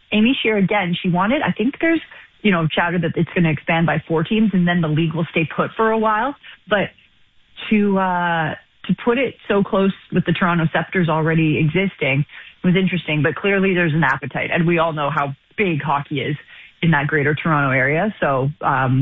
Amy Shear, again, she wanted, I think there's, chatter that it's going to expand by 4 teams and then the league will stay put for a while. But to put it so close with the Toronto Scepters already existing was interesting, but clearly there's an appetite, and we all know how big hockey is in that greater Toronto area. So,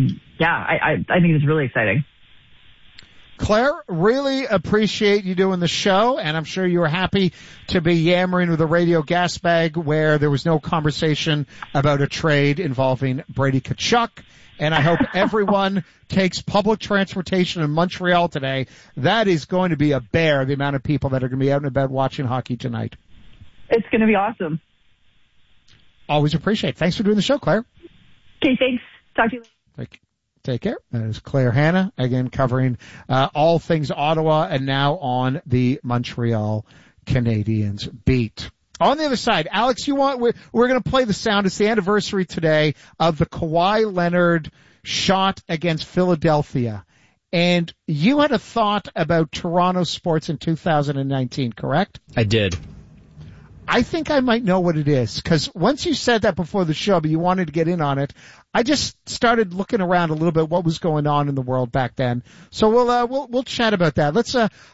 I think it's really exciting. Claire, really appreciate you doing the show, and I'm sure you were happy to be yammering with a radio gas bag where there was no conversation about a trade involving Brady Tkachuk. And I hope everyone takes public transportation in Montreal today. That is going to be a bear, the amount of people that are going to be out and about watching hockey tonight. It's going to be awesome. Always appreciate it. Thanks for doing the show, Claire. Okay, thanks. Talk to you later. Take care. That is Claire Hanna, again covering all things Ottawa and now on the Montreal Canadiens beat. On the other side, Alex, we're going to play the sound. It's the anniversary today of the Kawhi Leonard shot against Philadelphia. And you had a thought about Toronto sports in 2019, correct? I did. I think I might know what it is, because once you said that before the show, but you wanted to get in on it, I just started looking around a little bit what was going on in the world back then. So we'll chat about that. Let's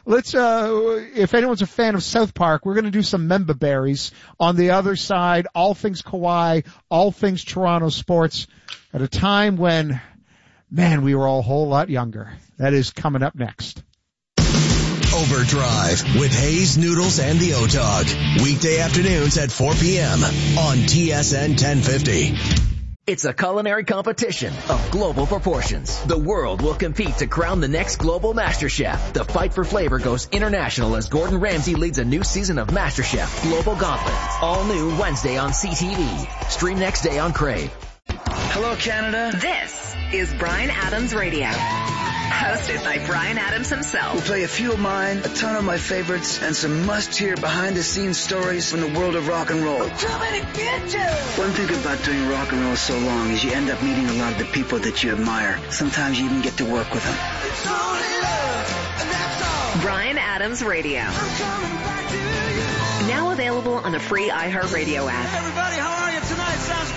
if anyone's a fan of South Park, we're going to do some member berries. On the other side, all things Kawhi, all things Toronto sports at a time when, man, we were all a whole lot younger. That is coming up next. Overdrive with Hayes, Noodles, and the O-Dog. Weekday afternoons at 4 p.m. on TSN 1050. It's a culinary competition of global proportions. The world will compete to crown the next global master chef. The fight for flavor goes international as Gordon Ramsay leads a new season of MasterChef Global Gauntlet. All new Wednesday on CTV. Stream next day on Crave. Hello, Canada. This is Bryan Adams Radio. Hosted by Bryan Adams himself. We'll play a few of mine, a ton of my favorites, and some must-hear behind-the-scenes stories from the world of rock and roll. One thing about doing rock and roll so long is you end up meeting a lot of the people that you admire. Sometimes you even get to work with them. Bryan Adams Radio. Now available on the free iHeartRadio app. Hey everybody, how are you tonight? Sounds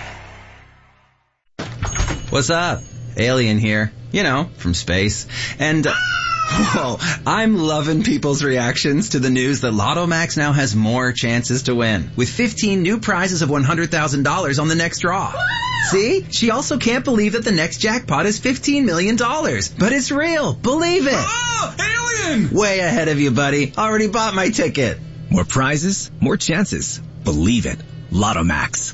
great. What's up? Alien here. From space. And, I'm loving people's reactions to the news that Lotto Max now has more chances to win, with 15 new prizes of $100,000 on the next draw. See? She also can't believe that the next jackpot is $15 million. But it's real. Believe it. Oh, alien! Way ahead of you, buddy. Already bought my ticket. More prizes, more chances. Believe it. Lotto Max.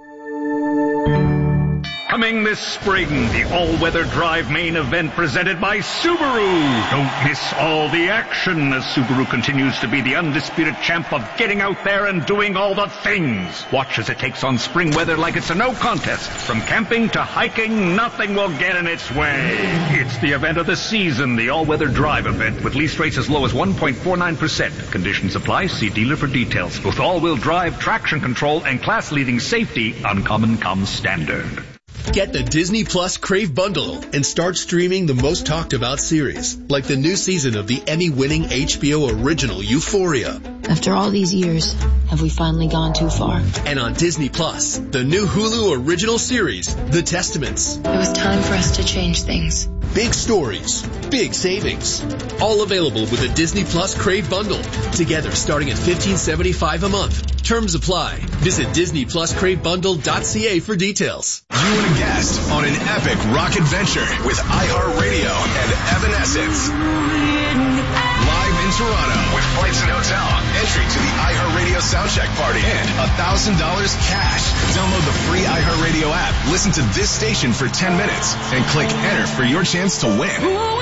Coming this spring, the all-weather drive main event presented by Subaru. Don't miss all the action as Subaru continues to be the undisputed champ of getting out there and doing all the things. Watch as it takes on spring weather like it's a no contest. From camping to hiking, nothing will get in its way. It's the event of the season, the all-weather drive event, with lease rates as low as 1.49%. Conditions apply. See dealer for details. With all-wheel drive, traction control, and class-leading safety, Uncommon comes standard. Get the Disney Plus Crave Bundle and start streaming the most talked about series, like the new season of the Emmy-winning HBO original Euphoria. After all these years, have we finally gone too far? And on Disney Plus, the new Hulu original series, The Testaments. It was time for us to change things. Big stories, big savings. All available with a Disney Plus Crave Bundle. Together starting at $15.75 a month. Terms apply. Visit DisneyPlusCraveBundle.ca for details. You and a guest on an epic rock adventure with iHeartRadio and Evanescence. Live in Toronto with flights and hotel, entry to the iHeartRadio Soundcheck Party, and $1,000 cash. Download the free iHeartRadio app, listen to this station for 10 minutes, and click enter for your chance to win.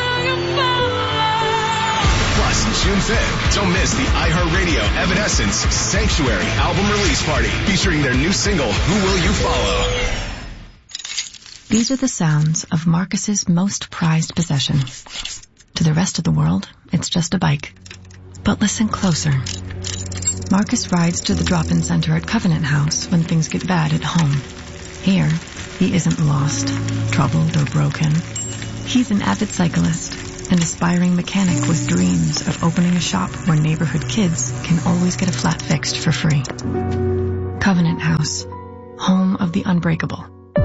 Plus, June 5th, don't miss the iHeartRadio Evanescence Sanctuary album release party featuring their new single, Who Will You Follow? These are the sounds of Marcus's most prized possession. To the rest of the world, it's just a bike. But listen closer. Marcus rides to the drop-in center at Covenant House when things get bad at home. Here, he isn't lost, troubled, or broken. He's an avid cyclist, an aspiring mechanic with dreams of opening a shop where neighborhood kids can always get a flat fixed for free. Covenant House. home of the unbreakable.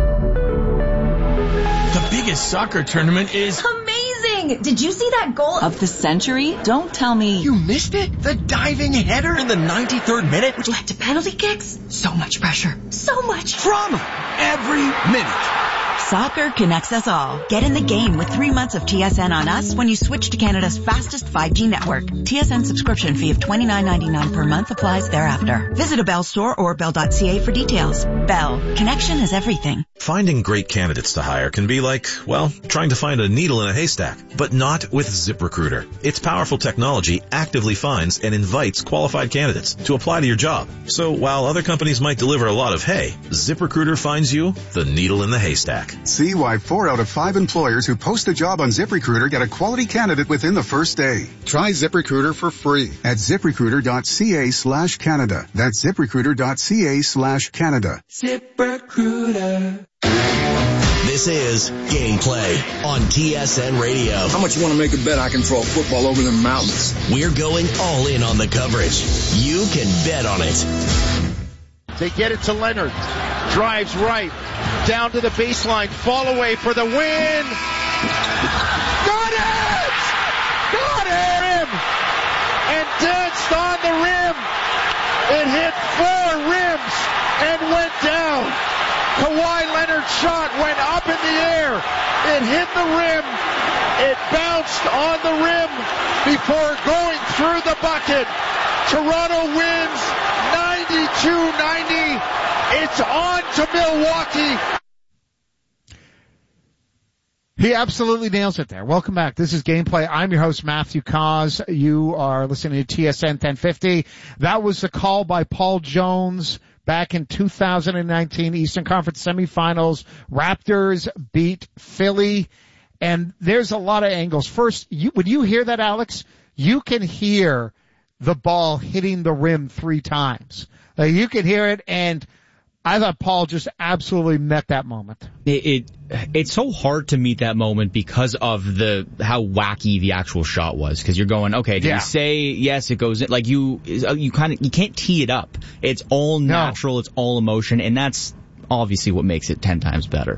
The biggest soccer tournament is amazing! Did you see that goal of the century? Don't tell me. You missed it? The diving header in the 93rd minute? Which led to penalty kicks? So much pressure. So much drama. Every minute. Soccer connects us all. Get in the game with 3 months of TSN on us when you switch to Canada's fastest 5G network. TSN subscription fee of $29.99 per month applies thereafter. Visit a Bell store or bell.ca for details. Bell. Connection is everything. Finding great candidates to hire can be like, well, trying to find a needle in a haystack, but not with ZipRecruiter. Its powerful technology actively finds and invites qualified candidates to apply to your job. So while other companies might deliver a lot of hay, ZipRecruiter finds you the needle in the haystack. See why 4 out of 5 employers who post a job on ZipRecruiter get a quality candidate within the first day. Try ZipRecruiter for free at ZipRecruiter.ca/Canada. That's ZipRecruiter.ca/Canada. ZipRecruiter. This is Gameplay on TSN Radio. How much you want to make a bet I can throw a football over the mountains? We're going all in on the coverage. You can bet on it. They get it to Leonard. Drives right. Down to the baseline. Fall away for the win. Got it! Got it! And danced on the rim. It hit 4 rims and went down. Kawhi Leonard's shot went up in the air. It hit the rim. It bounced on the rim before going through the bucket. Toronto wins 92-90. It's on to Milwaukee. He absolutely nails it there. Welcome back. This is Gameplay. I'm your host, Matthew Cause. You are listening to TSN 1050. That was the call by Paul Jones back in 2019 Eastern Conference semifinals. Raptors beat Philly. And there's a lot of angles. First, when you hear that, Alex, you can hear the ball hitting the rim 3 times. You can hear it, and I thought Paul just absolutely met that moment. It's so hard to meet that moment because of how wacky the actual shot was. Because you're going, okay, did you say yes? It goes in. Like you can't tee it up. It's all natural. No. It's all emotion, and that's obviously what makes it 10 times better.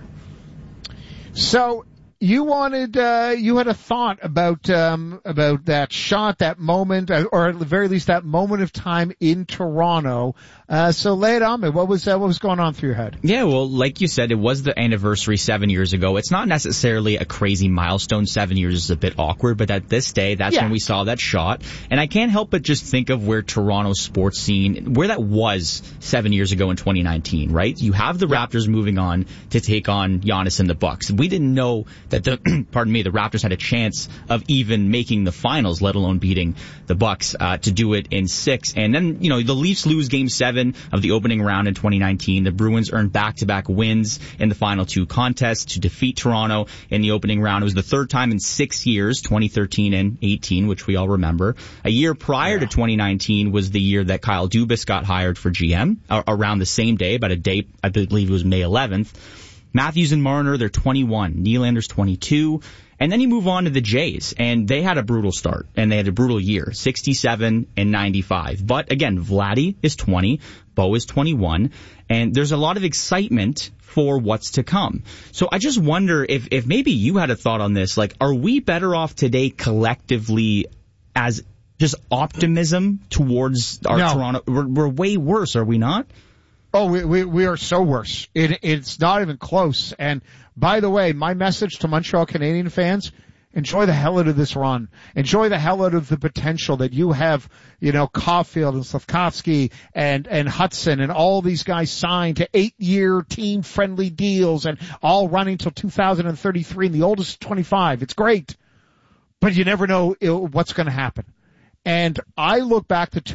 So you had a thought about that shot, that moment, or at the very least that moment of time in Toronto. So lay it on me. What was going on through your head? Yeah, well, like you said, it was the anniversary 7 years ago. It's not necessarily a crazy milestone. 7 years is a bit awkward, but at this day, that's when we saw that shot. And I can't help but just think of where Toronto's sports scene, where that was 7 years ago in 2019, right? You have the Raptors moving on to take on Giannis and the Bucks. We didn't know that the Raptors had a chance of even making the finals, let alone beating the Bucks, to do it in 6. And then, the Leafs lose Game 7 of the opening round in 2019. The Bruins earned back-to-back wins in the final 2 contests to defeat Toronto in the opening round. It was the 3rd time in 6 years, 2013 and 18, which we all remember. A year prior to 2019 was the year that Kyle Dubas got hired for GM, around the same day, about a day, I believe it was May 11th. Matthews and Marner, they're 21. Nylander's 22. And then you move on to the Jays, and they had a brutal start, and they had a brutal year, 67 and 95. But again, Vladdy is 20, Bo is 21, and there's a lot of excitement for what's to come. So I just wonder if maybe you had a thought on this. Like, are we better off today collectively as just optimism towards our Toronto? We're way worse, are we not? Oh, we are so worse. It's not even close. And by the way, my message to Montreal Canadian fans, enjoy the hell out of this run. Enjoy the hell out of the potential that you have, Caulfield and Slafkovsky and Hudson and all these guys signed to 8-year team-friendly deals and all running till 2033 and the oldest is 25. It's great. But you never know what's going to happen. And I look back to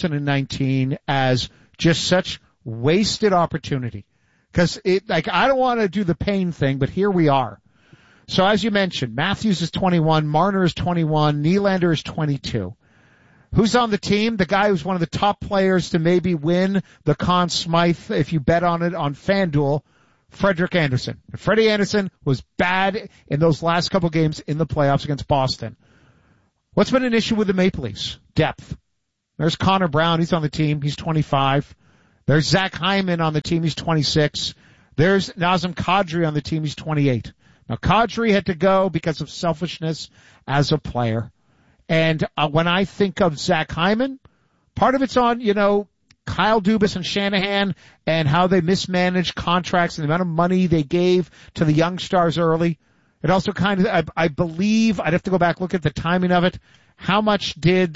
2019 as just such wasted opportunity. Because I don't want to do the pain thing, but here we are. So as you mentioned, Matthews is 21, Marner is 21, Nylander is 22. Who's on the team? The guy who's one of the top players to maybe win the Conn Smythe, if you bet on it on FanDuel, Frederik Andersen. Freddie Andersen was bad in those last couple games in the playoffs against Boston. What's been an issue with the Maple Leafs? Depth. There's Connor Brown. He's on the team. He's 25. There's Zach Hyman on the team. He's 26. There's Nazem Kadri on the team. He's 28. Now, Kadri had to go because of selfishness as a player. And when I think of Zach Hyman, part of it's on, Kyle Dubas and Shanahan and how they mismanaged contracts and the amount of money they gave to the young stars early. It also I believe, I'd have to go back, look at the timing of it. How much did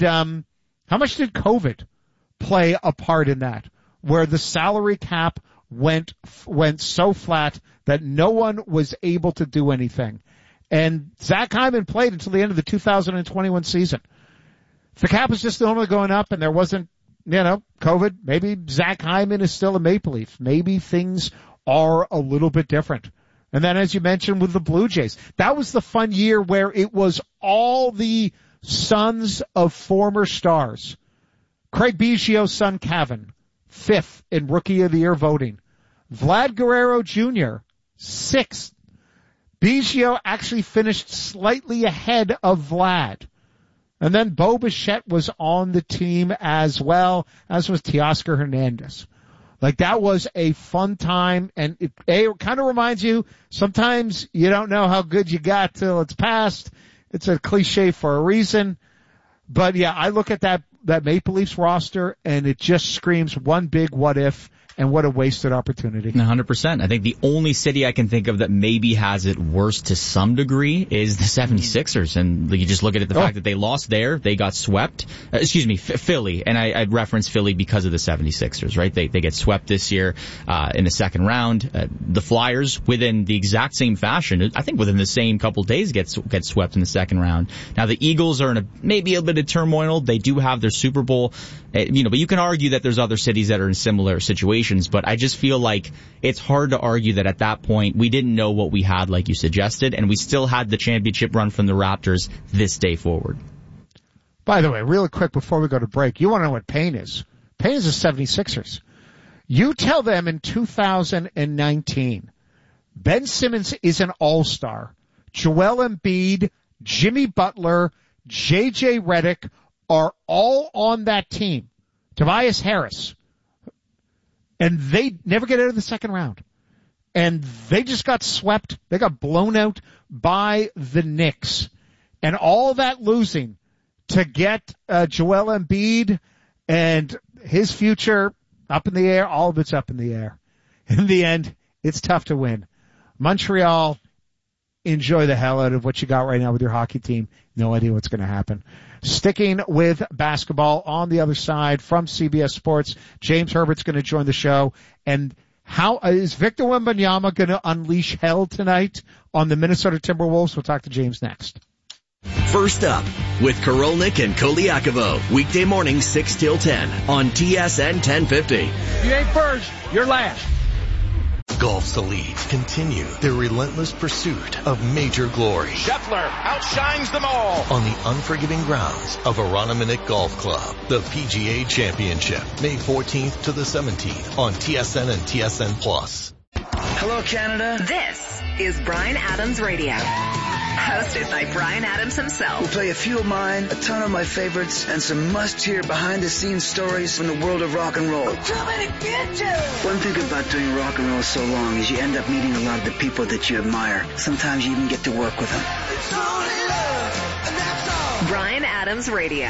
COVID play a part in that? Where the salary cap went so flat that no one was able to do anything. And Zach Hyman played until the end of the 2021 season. If the cap was just only going up and there wasn't, COVID, maybe Zach Hyman is still a Maple Leaf. Maybe things are a little bit different. And then, as you mentioned, with the Blue Jays, that was the fun year where it was all the sons of former stars. Craig Biggio's son, Kevin, 5th in Rookie of the Year voting. Vlad Guerrero Jr., 6th. Biggio actually finished slightly ahead of Vlad. And then Bo Bichette was on the team as well, as was Teoscar Hernandez. Like, that was a fun time, and it kind of reminds you, sometimes you don't know how good you got till it's past. It's a cliche for a reason. But yeah, I look at that Maple Leafs roster, and it just screams one big what if, and what a wasted opportunity. 100%. I think the only city I can think of that maybe has it worse to some degree is the 76ers. And you just look at it, the fact that they lost there, they got swept. Philly. And I reference Philly because of the 76ers, right? They get swept this year in the second round. The Flyers, within the exact same fashion, I think within the same couple days, get swept in the second round. Now the Eagles are in maybe a bit of turmoil. They do have their Super Bowl, but you can argue that there's other cities that are in similar situations. But I just feel like it's hard to argue that at that point we didn't know what we had, like you suggested, and we still had the championship run from the Raptors this day forward. By the way, really quick before we go to break, you want to know what pain is? Pain is the 76ers. You tell them in 2019, Ben Simmons is an all-star. Joel Embiid, Jimmy Butler, J.J. Redick are all on that team. Tobias Harris. And they never get out of the second round. And they just got swept. They got blown out by the Knicks. And all that losing to get Joel Embiid and his future up in the air, all of it's up in the air. In the end, it's tough to win. Montreal, enjoy the hell out of what you got right now with your hockey team. No idea what's going to happen. Sticking with basketball on the other side from CBS Sports, James Herbert's going to join the show. And how is Victor Wembanyama going to unleash hell tonight on the Minnesota Timberwolves? We'll talk to James next. First up with Korolnik and Koliakovo, weekday morning 6 till 10 on TSN 1050. If you ain't first, you're last. Golf's elite continue their relentless pursuit of major glory. Scheffler outshines them all on the unforgiving grounds of Aroniminick Golf Club. The PGA Championship, May 14th to the 17th on TSN and TSN Plus. Hello, Canada. This is Bryan Adams Radio. Hosted by Bryan Adams himself. We'll play a few of mine, a ton of my favorites, and some must-hear behind-the-scenes stories from the world of rock and roll. One thing about doing rock and roll so long is you end up meeting a lot of the people that you admire. Sometimes you even get to work with them. Bryan Adams Radio.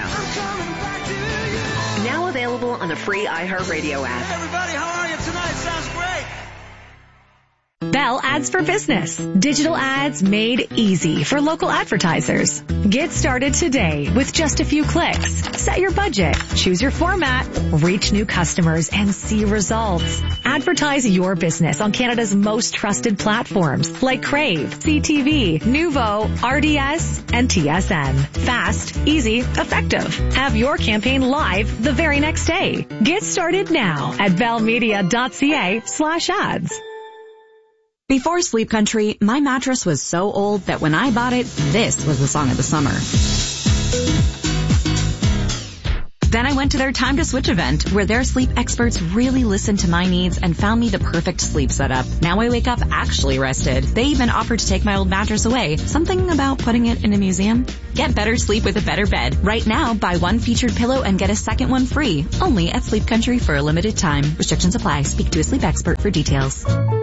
Now available on the free iHeartRadio app. Everybody, how are you tonight? Sounds great. Bell Ads for Business. Digital ads made easy for local advertisers. Get started today with just a few clicks. Set your budget, choose your format, reach new customers, and see results. Advertise your business on Canada's most trusted platforms like Crave, CTV, Nuvo, RDS, and TSN. Fast, easy, effective. Have your campaign live the very next day. Get started now at bellmedia.ca/ads. Before Sleep Country, my mattress was so old that when I bought it, this was the song of the summer. Then I went to their Time to Switch event, where their sleep experts really listened to my needs and found me the perfect sleep setup. Now I wake up actually rested. They even offered to take my old mattress away. Something about putting it in a museum? Get better sleep with a better bed. Right now, buy one featured pillow and get a second one free. Only at Sleep Country for a limited time. Restrictions apply. Speak to a sleep expert for details.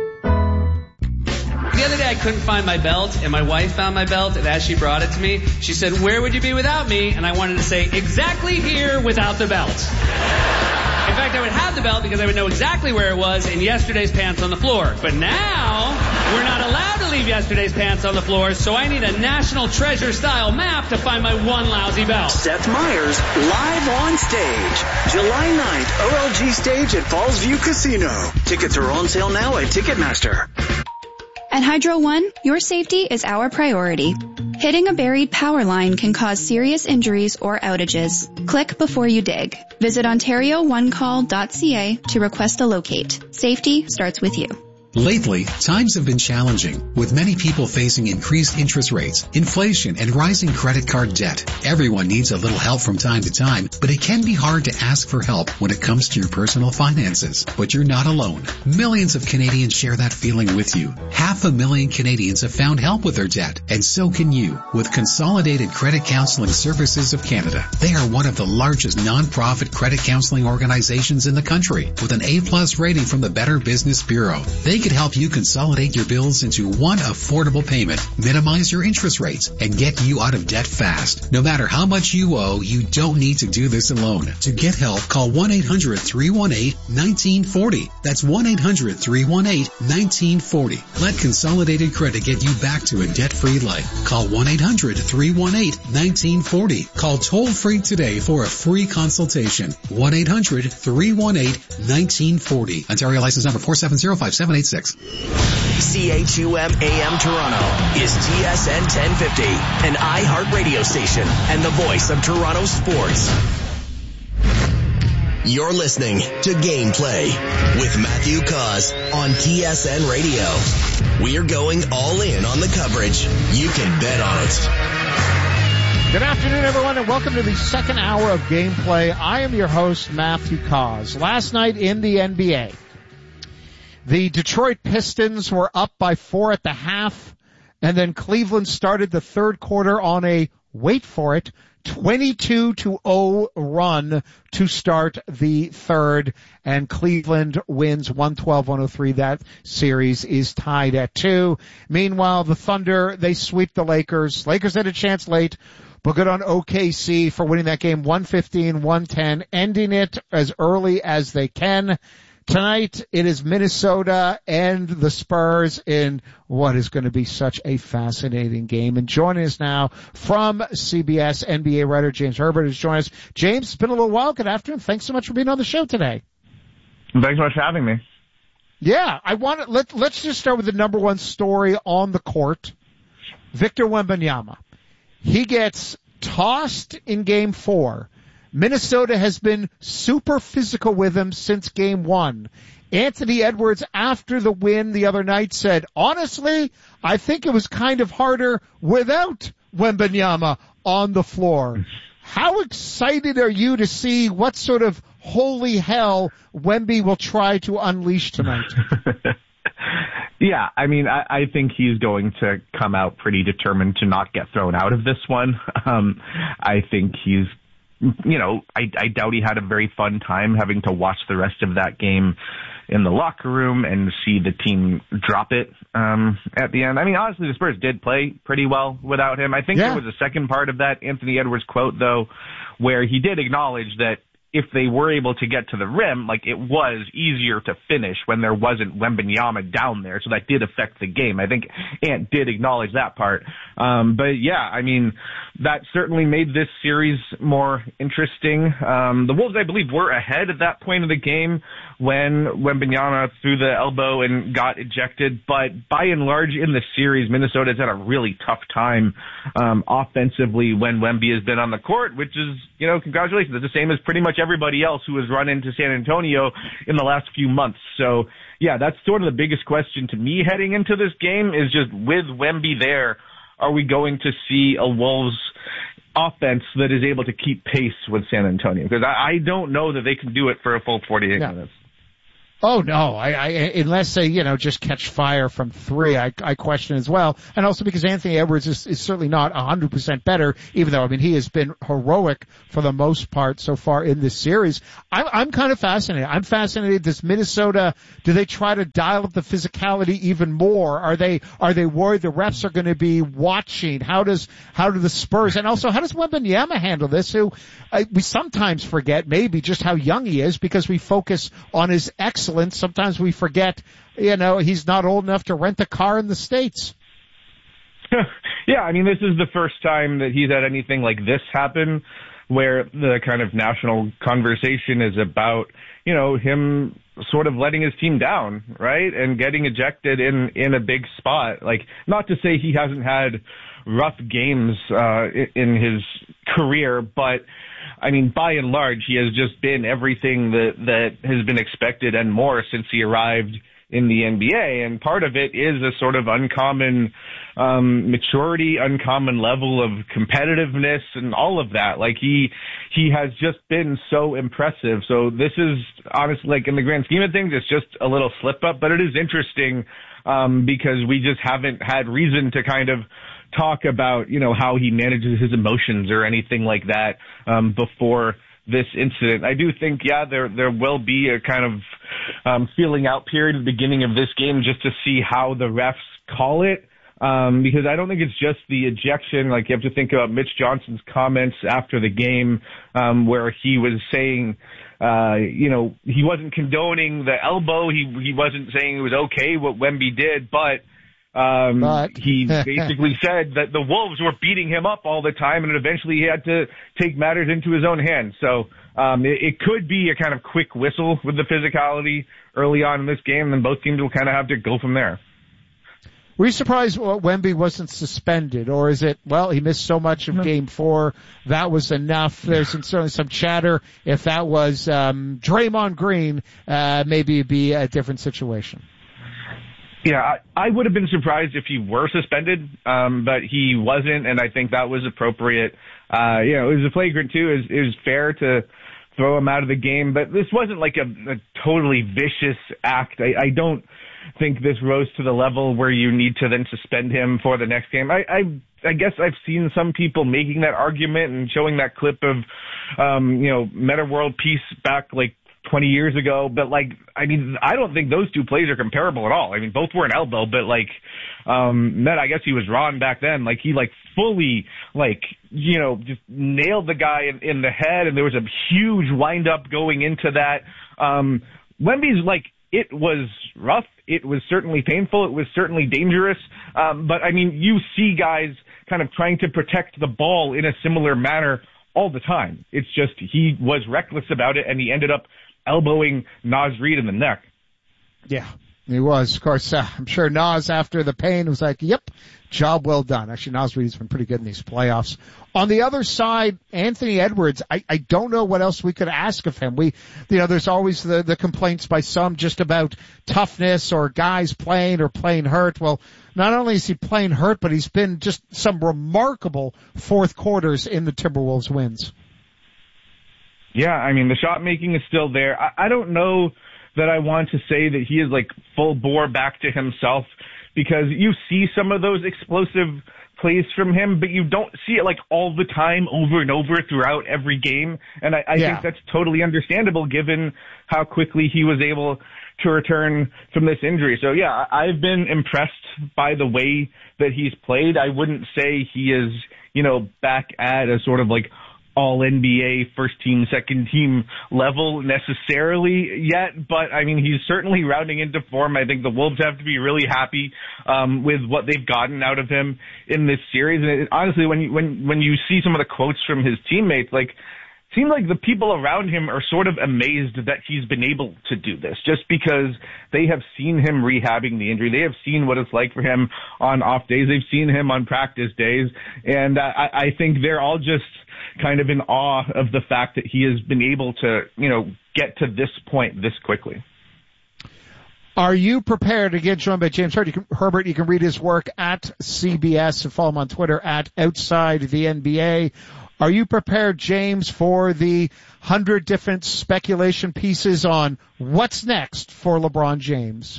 The other day I couldn't find my belt, and my wife found my belt, and as she brought it to me, she said, "Where would you be without me?" And I wanted to say, exactly here without the belt. In fact, I would have the belt because I would know exactly where it was in yesterday's pants on the floor. But now, we're not allowed to leave yesterday's pants on the floor, so I need a National Treasure-style map to find my one lousy belt. Seth Meyers, live on stage. July 9th, OLG Stage at Fallsview Casino. Tickets are on sale now at Ticketmaster. At Hydro One, your safety is our priority. Hitting a buried power line can cause serious injuries or outages. Click before you dig. Visit OntarioOneCall.ca to request a locate. Safety starts with you. Lately, times have been challenging, with many people facing increased interest rates, inflation, and rising credit card debt. Everyone needs a little help from time to time, but it can be hard to ask for help when it comes to your personal finances. But you're not alone. Millions of Canadians share that feeling with you. 500,000 Canadians have found help with their debt, and so can you, with Consolidated Credit Counseling Services of Canada. They are one of the largest non-profit credit counseling organizations in the country, with an A+ rating from the Better Business Bureau. They could help you consolidate your bills into one affordable payment, minimize your interest rates, and get you out of debt fast. No matter how much you owe, you don't need to do this alone. To get help, call 1-800-318-1940. That's 1-800-318-1940. Let Consolidated Credit get you back to a debt-free life. Call 1-800-318-1940. Call toll-free today for a free consultation. 1-800-318-1940. Ontario license number 4705786. CHUM AM Toronto is TSN 1050, an iHeart radio station and the voice of Toronto sports. You're listening to Gameplay with Matthew Cause on TSN Radio. We're going all in on the coverage. You can bet on it. Good afternoon, everyone, and welcome to the second hour of Gameplay. I am your host, Matthew Cause. Last night in the NBA, the Detroit Pistons were up by 4 at the half, and then Cleveland started the third quarter on a, wait for it, 22-0 run to start the third, and Cleveland wins 112-103. That series is tied at 2. Meanwhile, the Thunder, they sweep the Lakers. Lakers had a chance late, but good on OKC for winning that game 115-110, ending it as early as they can. Tonight, it is Minnesota and the Spurs in what is going to be such a fascinating game. And joining us now from CBS NBA writer James Herbert is joining us. James, it's been a little while. Good afternoon. Thanks so much for being on the show today. Thanks so much for having me. Yeah, let's just start with the number one story on the court. Victor Wembanyama. He gets tossed in Game 4. Minnesota has been super physical with him since Game 1. Anthony Edwards, after the win the other night, said, honestly, I think it was kind of harder without Wembanyama on the floor. How excited are you to see what sort of holy hell Wemby will try to unleash tonight? Yeah, I mean, I think he's going to come out pretty determined to not get thrown out of this one. I think he's, I doubt he had a very fun time having to watch the rest of that game in the locker room and see the team drop it at the end. I mean, honestly, the Spurs did play pretty well without him. I think there was a second part of that Anthony Edwards quote, though, where he did acknowledge that if they were able to get to the rim, like, it was easier to finish when there wasn't Wembanyama down there, so that did affect the game. I think Ant did acknowledge that part. But yeah, I mean, that certainly made this series more interesting. The Wolves, I believe, were ahead at that point of the game when Wembanyama threw the elbow and got ejected, but by and large in the series, Minnesota's had a really tough time offensively when Wemby has been on the court, which is, congratulations. It's the same as pretty much everybody else who has run into San Antonio in the last few months. So, yeah, that's sort of the biggest question to me heading into this game is just with Wemby there, are we going to see a Wolves offense that is able to keep pace with San Antonio, because I don't know that they can do it for a full 48 minutes. Oh no, I unless they, just catch fire from three, I question as well. And also because Anthony Edwards is certainly not 100% better, even though, he has been heroic for the most part so far in this series. I'm kind of fascinated. I'm fascinated. Does Minnesota, do they try to dial up the physicality even more? Are they worried the refs are going to be watching? How do the Spurs, and also how does Wembanyama handle this, who we sometimes forget maybe just how young he is because we focus on his excellence. Sometimes we forget, he's not old enough to rent a car in the States. Yeah, this is the first time that he's had anything like this happen, where the kind of national conversation is about, him sort of letting his team down, right? And getting ejected in a big spot. Like, not to say he hasn't had rough games in his career, but by and large, he has just been everything that has been expected and more since he arrived in the NBA. And part of it is a sort of uncommon maturity, uncommon level of competitiveness and all of that. Like, he has just been so impressive. So this is honestly, like, in the grand scheme of things, it's just a little slip up, but it is interesting because we just haven't had reason to kind of talk about, how he manages his emotions or anything like that before this incident. I do think, there will be a kind of feeling out period at the beginning of this game just to see how the refs call it. Because I don't think it's just the ejection. Like, you have to think about Mitch Johnson's comments after the game, where he was saying, he wasn't condoning the elbow. He wasn't saying it was okay what Wemby did, but he basically said that the Wolves were beating him up all the time, and eventually he had to take matters into his own hands. So it could be a kind of quick whistle with the physicality early on in this game, and then both teams will kind of have to go from there. Were you surprised Wemby wasn't suspended, or is it, he missed so much of Game 4, that was enough? There's certainly some chatter. If that was Draymond Green, maybe it'd be a different situation. Yeah, I would have been surprised if he were suspended, but he wasn't, and I think that was appropriate. It was a flagrant too. It was fair to throw him out of the game, but this wasn't like a totally vicious act. I don't think this rose to the level where you need to then suspend him for the next game. I guess I've seen some people making that argument and showing that clip of, Meta World Peace back like 20 years ago, but I don't think those two plays are comparable at all. Both were an elbow, but Met, I guess he was wrong back then. He fully, just nailed the guy in the head, and there was a huge wind up going into that. Wemby's it was rough. It was certainly painful. It was certainly dangerous. But you see guys kind of trying to protect the ball in a similar manner all the time. It's just he was reckless about it, and he ended up elbowing Naz Reid in the neck. Yeah, he was. Of course, I'm sure Naz, after the pain, was like, yep, job well done. Actually, Naz Reid's been pretty good in these playoffs. On the other side, Anthony Edwards, I don't know what else we could ask of him. There's always the complaints by some just about toughness or guys playing or playing hurt. Well, not only is he playing hurt, but he's been just some remarkable fourth quarters in the Timberwolves wins. Yeah, the shot making is still there. I don't know that I want to say that he is full bore back to himself, because you see some of those explosive plays from him, but you don't see it all the time over and over throughout every game. And I think that's totally understandable given how quickly he was able to return from this injury. So yeah, I've been impressed by the way that he's played. I wouldn't say he is, back at a sort of all NBA first team, second team level necessarily yet, but he's certainly rounding into form. I think the Wolves have to be really happy with what they've gotten out of him in this series. And honestly, when you see some of the quotes from his teammates, seem like the people around him are sort of amazed that he's been able to do this, just because they have seen him rehabbing the injury. They have seen what it's like for him on off days. They've seen him on practice days. And I think they're all just kind of in awe of the fact that he has been able to, get to this point this quickly. Are you prepared to get joined by James Herbert? You can read his work at CBS and follow him on Twitter at Outside the NBA. Are you prepared, James, for the 100 different speculation pieces on what's next for LeBron James?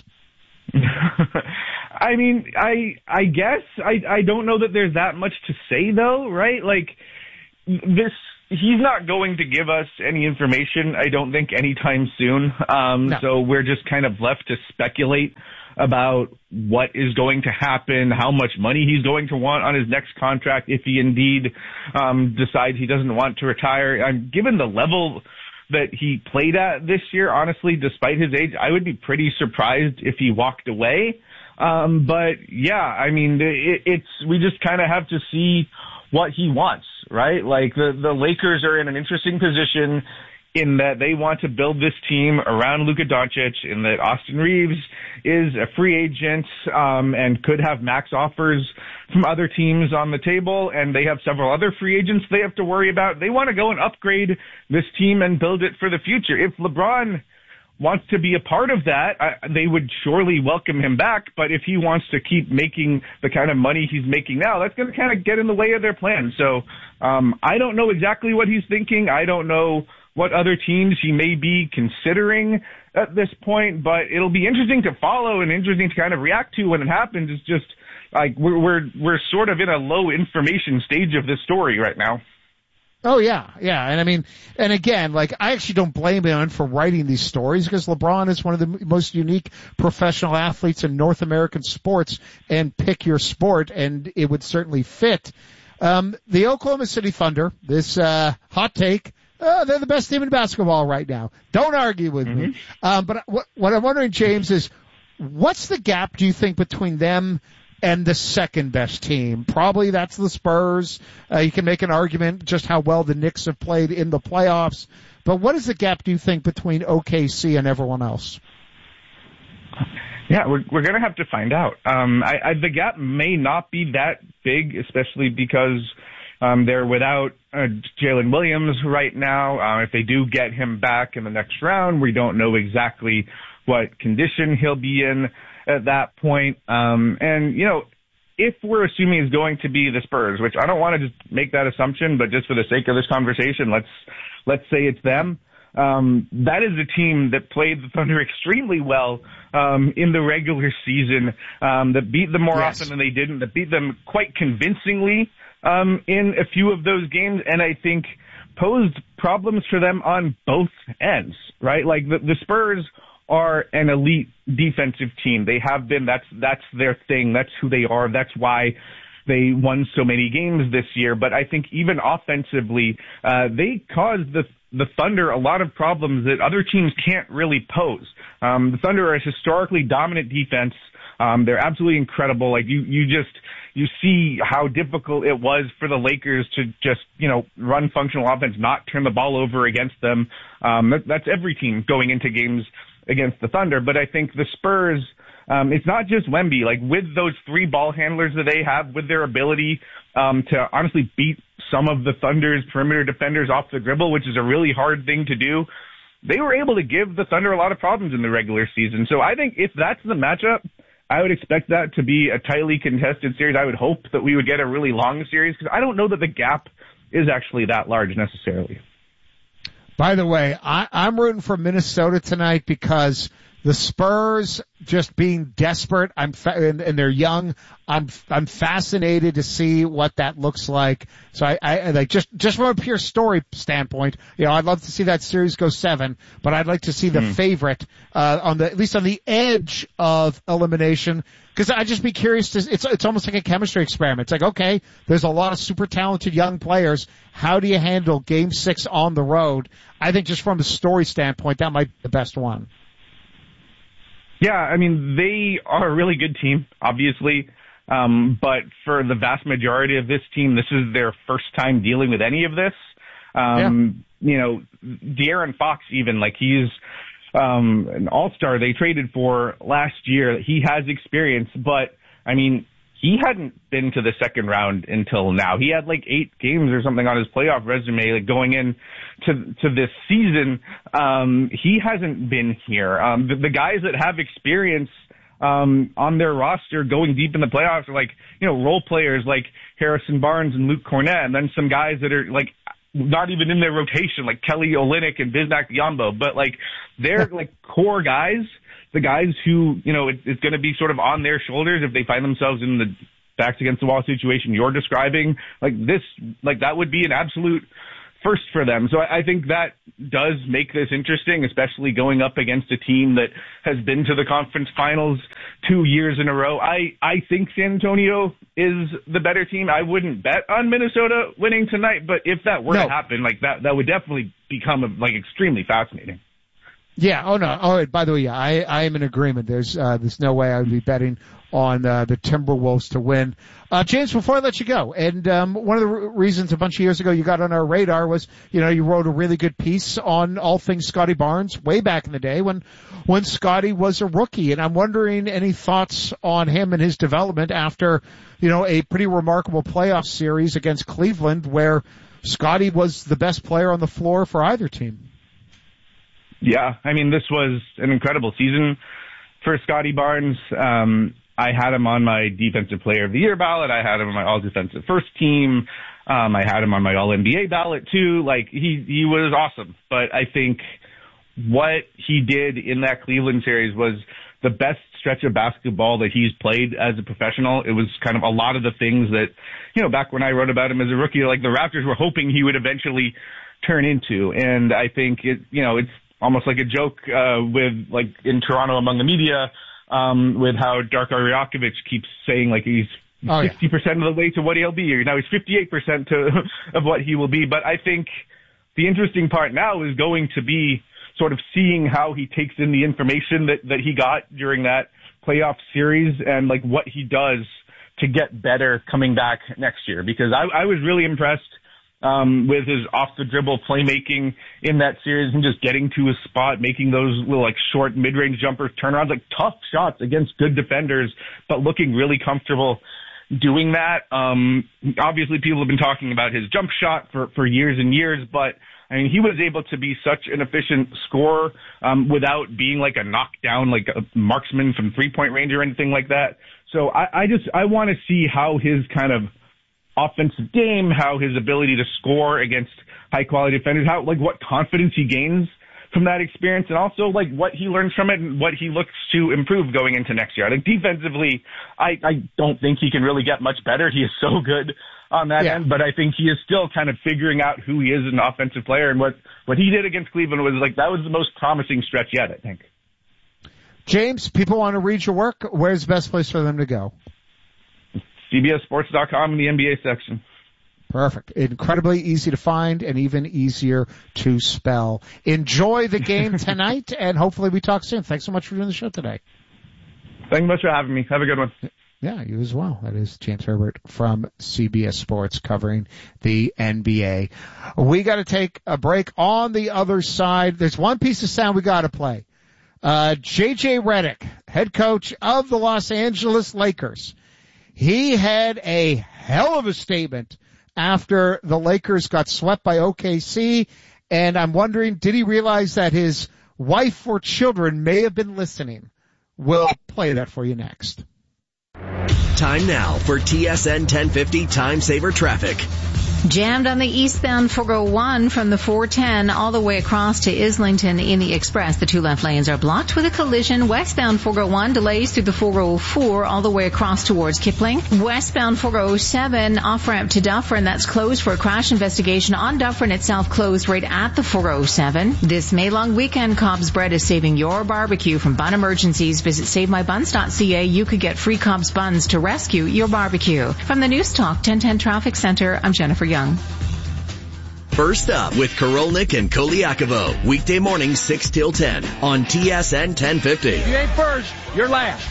I mean, I guess I don't know that there's that much to say though, right? Like this, he's not going to give us any information, I don't think, anytime soon. No. So we're just kind of left to speculate about what is going to happen, how much money he's going to want on his next contract if he indeed decides he doesn't want to retire. Given the level that he played at this year, honestly, despite his age, I would be pretty surprised if he walked away. But yeah, I mean, we just kind of have to see what he wants, right? Like the Lakers are in an interesting position in that they want to build this team around Luka Doncic, in that Austin Reeves is a free agent, and could have max offers from other teams on the table, and they have several other free agents they have to worry about. They want to go and upgrade this team and build it for the future. If LeBron wants to be a part of that, they would surely welcome him back. But if he wants to keep making the kind of money he's making now, that's going to kind of get in the way of their plan. So I don't know exactly what he's thinking. I don't know what other teams he may be considering at this point, but it'll be interesting to follow and interesting to kind of react to when it happens. It's just like we're sort of in a low information stage of this story right now. Oh yeah. And I mean, and again, like I actually don't blame him for writing these stories because LeBron is one of the most unique professional athletes in North American sports, and pick your sport and it would certainly fit. The Oklahoma City Thunder, this hot take, they're the best team in basketball right now. Don't argue with me. But what I'm wondering, James, is what's the gap, do you think, between them and the second best team? Probably that's the Spurs. You can make an argument just how well the Knicks have played in the playoffs. But what is the gap, do you think, between OKC and everyone else? Yeah, we're going to have to find out. The gap may not be that big, especially because they're without Jalen Williams right now. If they do get him back in the next round, we don't know exactly what condition he'll be in at that point. And, you know, if we're assuming it's going to be the Spurs, which I don't want to just make that assumption, but just for the sake of this conversation, let's say it's them. That is a team that played the Thunder extremely well in the regular season, that beat them more often than they didn't, that beat them quite convincingly in a few of those games, and I think posed problems for them on both ends, right? Like the Spurs are an elite defensive team. They have been. That's their thing. That's who they are. That's why they won so many games this year. But I think even offensively, they caused the Thunder a lot of problems that other teams can't really pose. The Thunder are a historically dominant defense. They're absolutely incredible. Like you see how difficult it was for the Lakers to just, run functional offense, not turn the ball over against them. That's every team going into games against the Thunder. But I think the Spurs, it's not just Wemby. Like with those three ball handlers that they have, with their ability to honestly beat some of the Thunder's perimeter defenders off the dribble, which is a really hard thing to do, they were able to give the Thunder a lot of problems in the regular season. So I think if that's the matchup, I would expect that to be a tightly contested series. I would hope that we would get a really long series because I don't know that the gap is actually that large necessarily. By the way, I'm rooting for Minnesota tonight because the Spurs just being desperate, and they're young. I'm fascinated to see what that looks like. So I like just from a pure story standpoint, I'd love to see that series go 7, but I'd like to see the favorite at least on the edge of elimination. Because I'd just be curious it's almost like a chemistry experiment. It's like, okay, there's a lot of super talented young players. How do you handle Game 6 on the road? I think just from a story standpoint, that might be the best one. Yeah, I mean, they are a really good team, obviously. But for the vast majority of this team, this is their first time dealing with any of this. De'Aaron Fox even, like he's an all-star they traded for last year. He has experience, but, I mean, he hadn't been to the second round until now. He had like 8 games or something on his playoff resume, like going in to this season. He hasn't been here. The guys that have experience on their roster going deep in the playoffs are like, role players like Harrison Barnes and Luke Cornett, and then some guys that are like not even in their rotation, like Kelly Olynyk and Bismack Biyombo, but like they're like core guys, the guys who, it's going to be sort of on their shoulders if they find themselves in the backs against the wall situation you're describing. That would be an absolute first for them. So I think that does make this interesting, especially going up against a team that has been to the conference finals 2 years in a row. I think San Antonio is the better team. I wouldn't bet on Minnesota winning tonight, but if that were to happen, that would definitely become extremely fascinating. Yeah. Oh no. Oh, by the way, yeah, I am in agreement. There's no way I would be betting on the Timberwolves to win. James, before I let you go, and one of the reasons a bunch of years ago you got on our radar was, you wrote a really good piece on all things Scotty Barnes way back in the day when Scotty was a rookie, and I'm wondering any thoughts on him and his development after, a pretty remarkable playoff series against Cleveland where Scotty was the best player on the floor for either team. Yeah, I mean, this was an incredible season for Scotty Barnes. I had him on my Defensive Player of the Year ballot. I had him on my All-Defensive First Team. I had him on my All-NBA ballot, too. He was awesome. But I think what he did in that Cleveland series was the best stretch of basketball that he's played as a professional. It was kind of a lot of the things that, back when I wrote about him as a rookie, the Raptors were hoping he would eventually turn into. And I think it's almost like a joke with in Toronto among the media with how Darko Rajakovic keeps saying he's 60% of the way to what he'll be, or now he's 58% of what he will be. But I think the interesting part now is going to be sort of seeing how he takes in the information that he got during that playoff series and what he does to get better coming back next year. Because I was really impressed with his off-the-dribble playmaking in that series and just getting to his spot, making those little short mid-range jumpers, turnarounds, tough shots against good defenders, but looking really comfortable doing that. Obviously, people have been talking about his jump shot for years and years, but I mean, he was able to be such an efficient scorer without being a knockdown, a marksman from three-point range or anything like that. So I want to see how his kind of offensive game, how his ability to score against high quality defenders, how what confidence he gains from that experience, and also what he learns from it and what he looks to improve going into next year. I think defensively, I don't think he can really get much better. He is so good on that end, but I think he is still kind of figuring out who he is as an offensive player, and what he did against Cleveland was that was the most promising stretch yet, I think. James, people want to read your work. Where's the best place for them to go? CBSSports.com in the NBA section. Perfect. Incredibly easy to find and even easier to spell. Enjoy the game tonight, and hopefully we talk soon. Thanks so much for doing the show today. Thank you much for having me. Have a good one. Yeah, you as well. That is James Herbert from CBS Sports covering the NBA. We got to take a break. On the other side, there's one piece of sound we got to play. J.J. Redick, head coach of the Los Angeles Lakers. He had a hell of a statement after the Lakers got swept by OKC, and I'm wondering, did he realize that his wife or children may have been listening? We'll play that for you next. Time now for TSN 1050 Time Saver Traffic. Jammed on the eastbound 401 from the 410 all the way across to Islington in the Express. The two left lanes are blocked with a collision. Westbound 401 delays through the 404 all the way across towards Kipling. Westbound 407 off-ramp to Dufferin. That's closed for a crash investigation on Dufferin itself, closed right at the 407. This May long weekend, Cobb's Bread is saving your barbecue from bun emergencies. Visit SaveMyBuns.ca. You could get free Cobb's Buns to rescue your barbecue. From the News Talk 1010 Traffic Center, I'm Jennifer Young. First up with Korolnik and Koliakovo. Weekday morning 6 till 10 on TSN 1050. If you ain't first, you're last.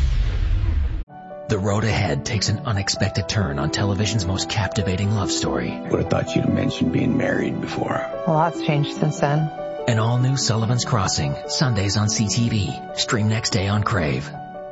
The road ahead takes an unexpected turn on television's most captivating love story. Would have thought you'd mentioned being married before. A lot's changed since then. An all-new Sullivan's Crossing, Sundays on CTV. Stream next day on Crave.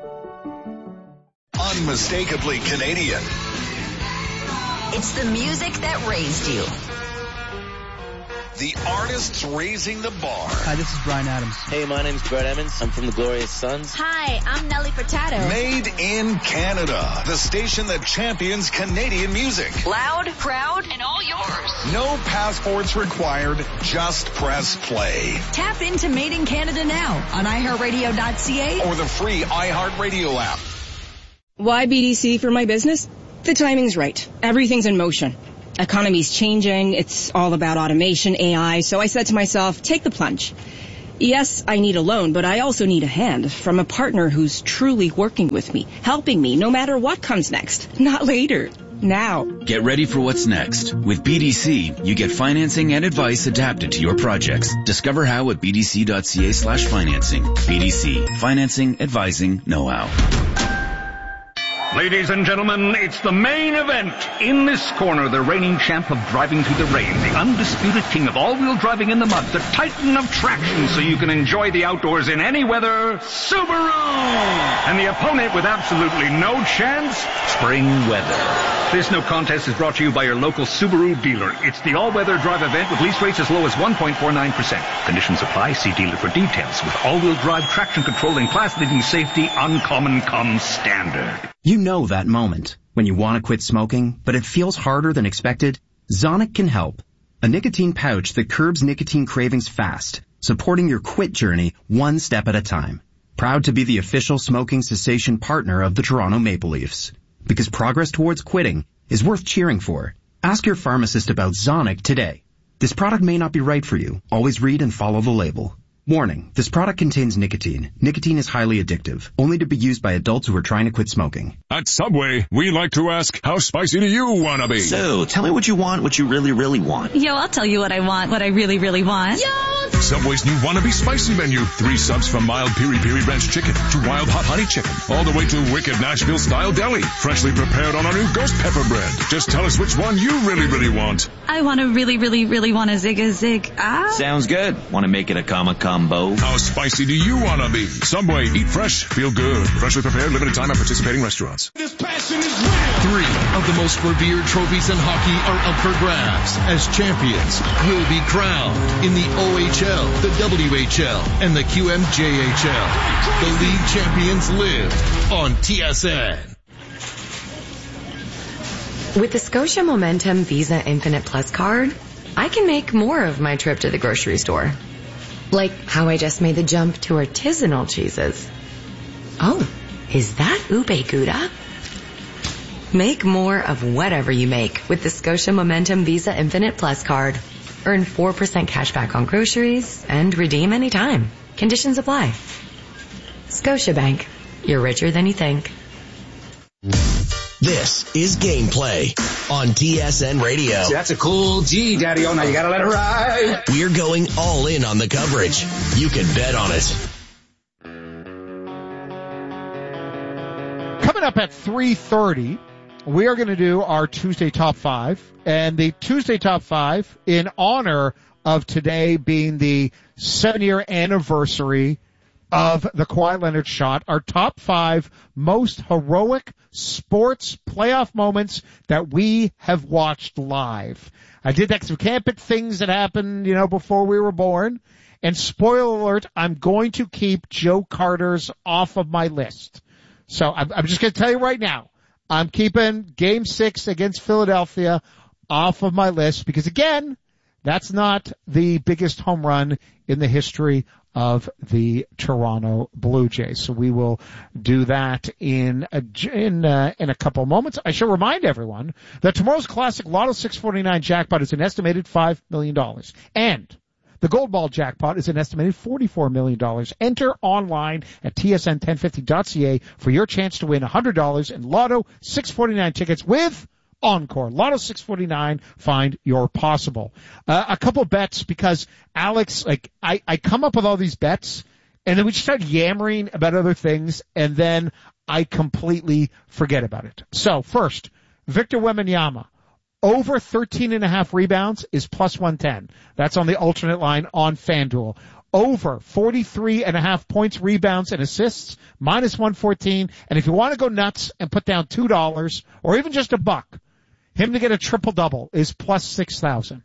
Unmistakably Canadian. It's the music that raised you. The artists raising the bar. Hi, this is Bryan Adams. Hey, my name's Brett Emmons. I'm from the Glorious Sons. Hi, I'm Nelly Furtado. Made in Canada. The station that champions Canadian music. Loud, proud, and all yours. No passports required. Just press play. Tap into Made in Canada now on iHeartRadio.ca or the free iHeartRadio app. Why BDC for my business? The timing's right. Everything's in motion. Economy's changing. It's all about automation, AI. So I said to myself, take the plunge. Yes, I need a loan, but I also need a hand from a partner who's truly working with me, helping me no matter what comes next. Not later. Now. Get ready for what's next. With BDC, you get financing and advice adapted to your projects. Discover how at bdc.ca/financing. BDC. Financing, advising, know-how. Ladies and gentlemen, it's the main event. In this corner, the reigning champ of driving through the rain, the undisputed king of all-wheel driving in the mud, the titan of traction so you can enjoy the outdoors in any weather, Subaru! And the opponent with absolutely no chance, spring weather. This no contest is brought to you by your local Subaru dealer. It's the all-weather drive event with lease rates as low as 1.49%. Conditions apply. See dealer for details. With all-wheel drive, traction control, and class-leading safety, Uncommon comes standard. You know that moment when you want to quit smoking, but it feels harder than expected? Zonic can help. A nicotine pouch that curbs nicotine cravings fast, supporting your quit journey one step at a time. Proud to be the official smoking cessation partner of the Toronto Maple Leafs. Because progress towards quitting is worth cheering for. Ask your pharmacist about Zonic today. This product may not be right for you. Always read and follow the label. Warning, this product contains nicotine. Nicotine is highly addictive, only to be used by adults who are trying to quit smoking. At Subway, we like to ask, how spicy do you want to be? So, tell me what you want, what you really, really want. Yo, I'll tell you what I want, what I really, really want. Yo! Subway's new Wannabe Spicy menu. 3 subs from mild piri-piri ranch chicken to wild hot honey chicken, all the way to wicked Nashville-style deli, freshly prepared on our new ghost pepper bread. Just tell us which one you really, really want. I want to really, really, really want a zig. Sounds good. Want to make it a combo? How spicy do you want to be? Subway, eat fresh, feel good. Freshly prepared, limited time at participating restaurants. This passion is real. 3 of the most revered trophies in hockey are up for grabs as champions will be crowned in the OHL, the WHL, and the QMJHL. The league champions live on TSN. With the Scotia Momentum Visa Infinite Plus card, I can make more of my trip to the grocery store. Like how I just made the jump to artisanal cheeses. Oh, is that Ube Gouda? Make more of whatever you make with the Scotia Momentum Visa Infinite Plus card. Earn 4% cash back on groceries and redeem anytime. Conditions apply. Scotiabank. You're richer than you think. This is Gameplay on TSN Radio. That's a cool G, Daddy-O. Now you gotta let it ride. We're going all in on the coverage. You can bet on it. Coming up at 3:30, we are going to do our Tuesday Top 5. And the Tuesday Top 5, in honor of today being the 7-year anniversary of the Kawhi Leonard shot, our top 5 most heroic sports playoff moments that we have watched live. I did that because we can't pick things that happened, before we were born. And spoiler alert, I'm going to keep Joe Carter's off of my list. So I'm just going to tell you right now, I'm keeping Game 6 against Philadelphia off of my list because, again, that's not the biggest home run in the history of the Toronto Blue Jays. So we will do that in a couple moments. I should remind everyone that tomorrow's classic Lotto 649 jackpot is an estimated $5 million. And the Gold Ball jackpot is an estimated $44 million. Enter online at tsn1050.ca for your chance to win $100 in Lotto 649 tickets with Encore. Lotto 649, find your possible. A couple bets because, Alex, I come up with all these bets, and then we just start yammering about other things, and then I completely forget about it. So, first, Victor Wembanyama. Over 13.5 rebounds is plus 110. That's on the alternate line on FanDuel. Over 43.5 points, rebounds, and assists, minus 114. And if you want to go nuts and put down $2 or even just $1, him to get a triple-double is plus 6,000.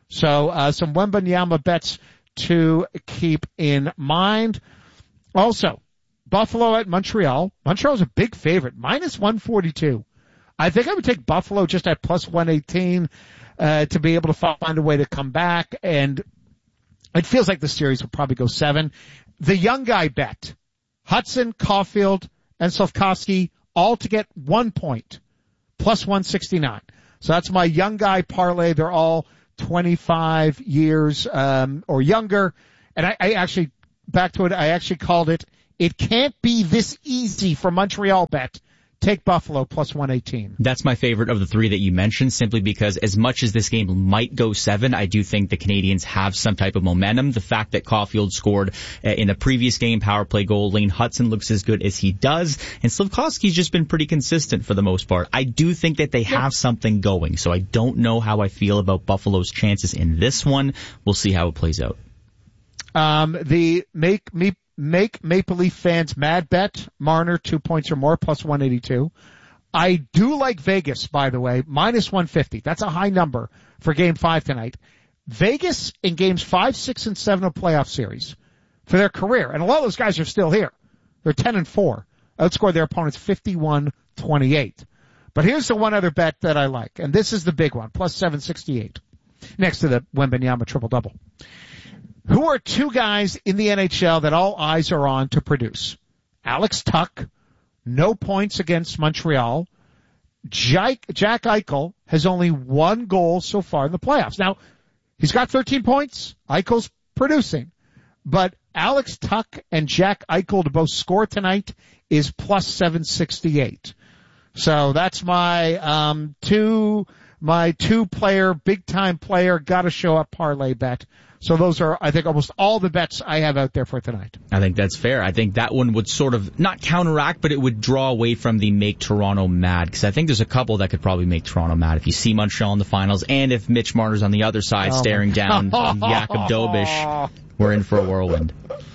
So some Wembanyama bets to keep in mind. Also, Buffalo at Montreal. Montreal's a big favorite, minus 142. I think I would take Buffalo just at plus 118 to be able to find a way to come back. And it feels like the series will probably go 7. The young guy bet, Hudson, Caulfield, and Slafkovsky, all to get 1 point, plus 169. So that's my young guy parlay. They're all 25 years or younger. And I actually, back to it, I actually called it, it can't be this easy for Montreal bet. Take Buffalo plus 118. That's my favorite of the 3 that you mentioned, simply because as much as this game might go 7, I do think the Canadians have some type of momentum. The fact that Caulfield scored in the previous game, power play goal, Lane Hudson looks as good as he does, and Slafkovsky's just been pretty consistent for the most part. I do think that they have something going, so I don't know how I feel about Buffalo's chances in this one. We'll see how it plays out. The Make Maple Leaf fans mad bet, Marner 2 points or more, plus 182. I do like Vegas, by the way, minus 150. That's a high number for Game 5 tonight. Vegas in Games 5, 6, and 7 of playoff series for their career, and a lot of those guys are still here. They're 10-4, outscored their opponents 51-28. But here's the one other bet that I like, and this is the big one, plus 768, next to the Wembanyama triple-double. Who are 2 guys in the NHL that all eyes are on to produce? Alex Tuch, no points against Montreal. Jack Eichel has only 1 goal so far in the playoffs. Now, he's got 13 points. Eichel's producing. But Alex Tuch and Jack Eichel to both score tonight is plus 768. So that's my two-player, big-time player, gotta show up parlay bet. So those are, I think, almost all the bets I have out there for tonight. I think that's fair. I think that one would sort of not counteract, but it would draw away from the make Toronto mad, because I think there's a couple that could probably make Toronto mad. If you see Montreal in the finals, and if Mitch Marner's on the other side staring down Jakub Dobeš, we're in for a whirlwind.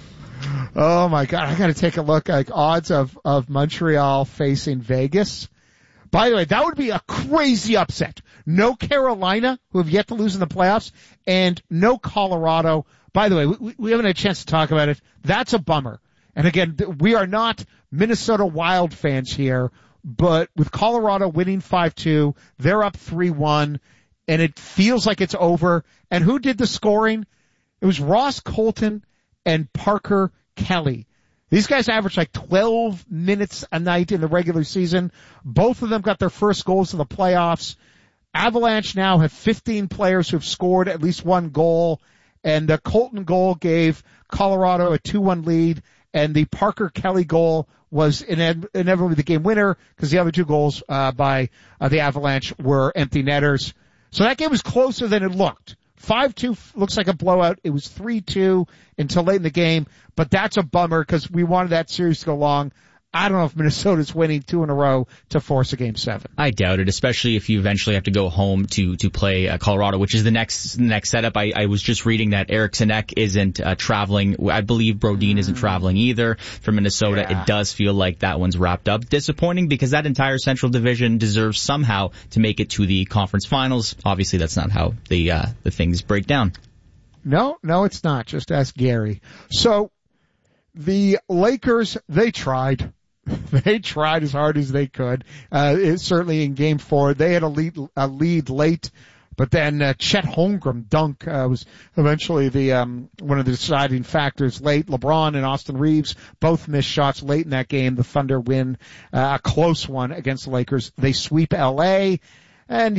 Oh my God, I got to take a look like odds of Montreal facing Vegas. By the way, that would be a crazy upset. No Carolina, who have yet to lose in the playoffs, and no Colorado. By the way, we haven't had a chance to talk about it. That's a bummer. And again, we are not Minnesota Wild fans here, but with Colorado winning 5-2, they're up 3-1, and it feels like it's over. And who did the scoring? It was Ross Colton and Parker Kelly. These guys average like 12 minutes a night in the regular season. Both of them got their first goals in the playoffs. Avalanche now have 15 players who have scored at least 1 goal, and the Colton goal gave Colorado a 2-1 lead, and the Parker Kelly goal was inevitably the game winner because the other 2 goals by the Avalanche were empty netters. So that game was closer than it looked. 5-2 looks like a blowout. It was 3-2 until late in the game, but that's a bummer because we wanted that series to go long. I don't know if Minnesota's winning 2 in a row to force a Game 7. I doubt it, especially if you eventually have to go home to play Colorado, which is the next setup. I was just reading that Eriksson Ek isn't traveling. I believe Brodin isn't traveling either for Minnesota. Yeah. It does feel like that one's wrapped up. Disappointing because that entire Central Division deserves somehow to make it to the conference finals. Obviously, that's not how the things break down. No, it's not. Just ask Gary. So the Lakers, they tried. They tried as hard as they could. Certainly in Game 4, they had a lead late, but then Chet Holmgren dunk was eventually the one of the deciding factors late. LeBron and Austin Reeves both missed shots late in that game. The Thunder win a close one against the Lakers. They sweep L.A., and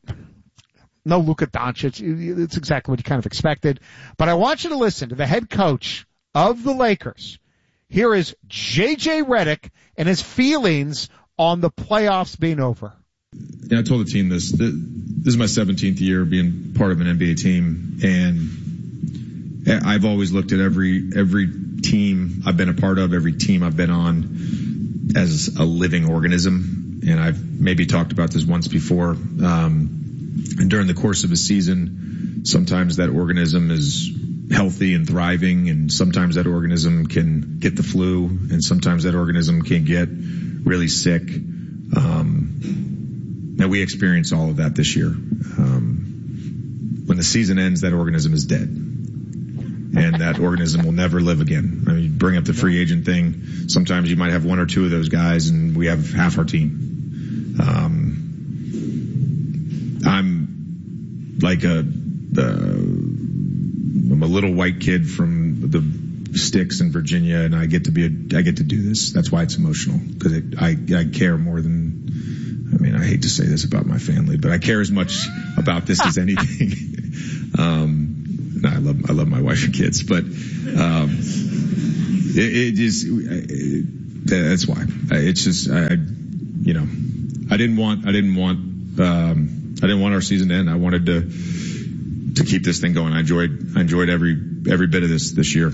no Luka Doncic. It's exactly what you kind of expected. But I want you to listen to the head coach of the Lakers. Here is J.J. Redick and his feelings on the playoffs being over. Yeah, I told the team this. This is my 17th year being part of an NBA team, and I've always looked at every team I've been a part of, every team I've been on, as a living organism. And I've maybe talked about this once before. And during the course of a season, sometimes that organism is healthy and thriving, and sometimes that organism can get the flu, and sometimes that organism can get really sick. Now we experienced all of that this year. When the season ends, that organism is dead. And that organism will never live again. I mean, you bring up the free agent thing. Sometimes you might have one or two of those guys and we have half our team. I'm like I'm a little white kid from the sticks in Virginia, and I get to do this. That's why it's emotional, because I care more than, I mean, I hate to say this about my family, but I care as much about this as anything. I love my wife and kids, but that's why. It's just I didn't want our season to end. I wanted to keep this thing going. I enjoyed every bit of this year.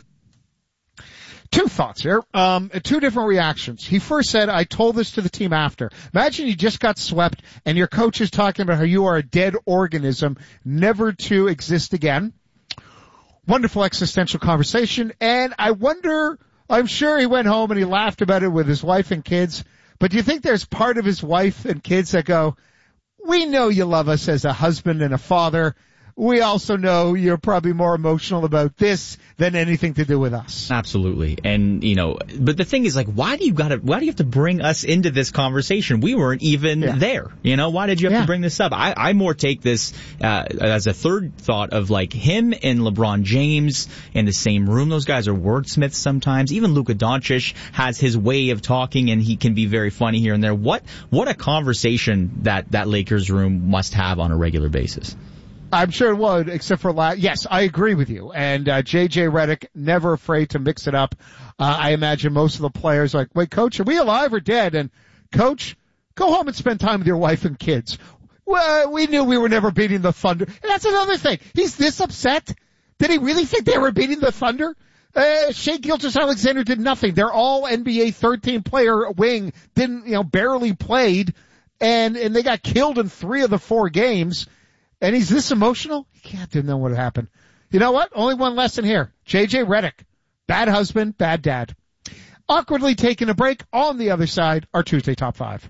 Two thoughts here. Two different reactions. He first said, I told this to the team after. Imagine you just got swept and your coach is talking about how you are a dead organism, never to exist again. Wonderful existential conversation. And I wonder, I'm sure he went home and he laughed about it with his wife and kids. But do you think there's part of his wife and kids that go, we know you love us as a husband and a father. We also know you're probably more emotional about this than anything to do with us. Absolutely. And, but the thing is, like, why do you have to bring us into this conversation? We weren't even there. Why did you have to bring this up? I more take this, as a third thought of, like, him and LeBron James in the same room. Those guys are wordsmiths sometimes. Even Luka Doncic has his way of talking and he can be very funny here and there. What a conversation that Lakers room must have on a regular basis. I'm sure it would, except for yes, I agree with you. And JJ Redick, never afraid to mix it up. I imagine most of the players are like, wait, coach, are we alive or dead? And coach, go home and spend time with your wife and kids. Well, we knew we were never beating the Thunder. And that's another thing. He's this upset. Did he really think they were beating the Thunder? Shai Gilgeous-Alexander did nothing. They're all NBA 13 player wing, barely played, and they got killed in 3 of the 4 games. And he's this emotional? He can't know what happened. You know what? Only one lesson here. JJ Redick. Bad husband, bad dad. Awkwardly taking a break. On the other side, our Tuesday Top 5.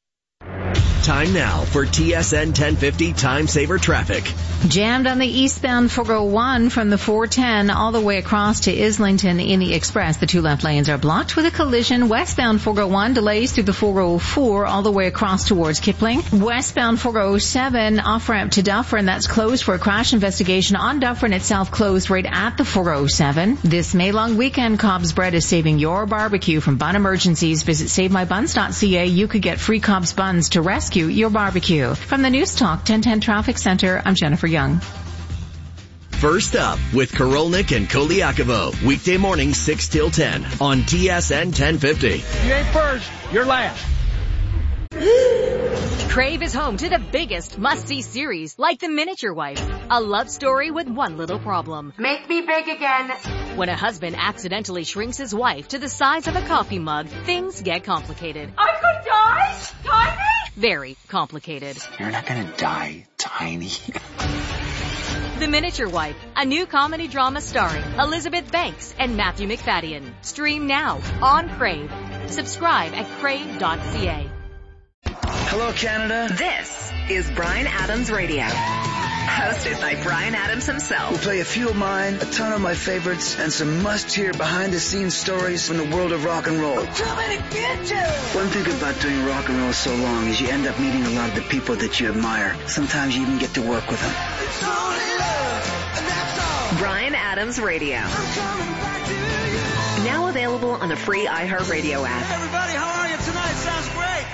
Time now for TSN 1050 Time Saver Traffic. Jammed on the eastbound 401 from the 410 all the way across to Islington in the Express. The 2 left lanes are blocked with a collision. Westbound 401 delays through the 404 all the way across towards Kipling. Westbound 407 off-ramp to Dufferin. That's closed for a crash investigation on Dufferin itself, closed right at the 407. This May long weekend, Cobb's Bread is saving your barbecue from bun emergencies. Visit SaveMyBuns.ca. You could get free Cobb's Buns to rescue your barbecue. From the News Talk 1010 Traffic Center, I'm Jennifer Young. First up with Korolnik and Koliakovo. Weekday morning 6 till 10 on TSN 1050. You ain't first, you're last. Crave is home to the biggest must-see series, like The Miniature Wife, a love story with one little problem. Make me big again. When a husband accidentally shrinks his wife to the size of a coffee mug, things get complicated. I could die, Tiny? Very complicated. You're not gonna die, Tiny. The Miniature Wife, a new comedy drama starring Elizabeth Banks and Matthew McFadden. Stream now on Crave. Subscribe at crave.ca. Hello, Canada. This is Bryan Adams Radio. Hosted by Bryan Adams himself. We'll play a few of mine, a ton of my favorites, and some must-hear behind-the-scenes stories from the world of rock and roll. Too many bitches! One thing about doing rock and roll so long is you end up meeting a lot of the people that you admire. Sometimes you even get to work with them. It's only love, and that's all. Bryan Adams Radio. Now available on the free iHeartRadio app. Hey everybody, how are you tonight? Sounds great.